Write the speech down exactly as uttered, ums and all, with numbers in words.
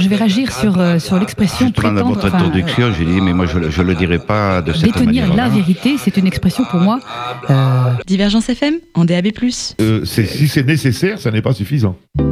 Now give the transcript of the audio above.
je vais réagir sur, euh, sur l'expression Juste pendant prétendre... votre enfin, introduction, j'ai dit, mais moi je ne le dirai pas de cette détenir manière. la vérité, c'est une expression pour moi... Euh... Divergence F M, en D A B plus. Euh, c'est, si c'est nécessaire, ça n'est pas suffisant.